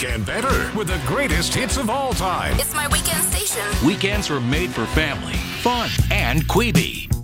weekend better with the greatest hits of all time. It's my weekend station. Weekends are made for family, fun, and Queeby.